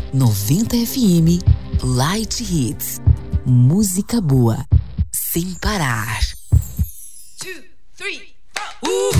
90 FM Light Hits. Música boa, sem parar. 2, 3, 4.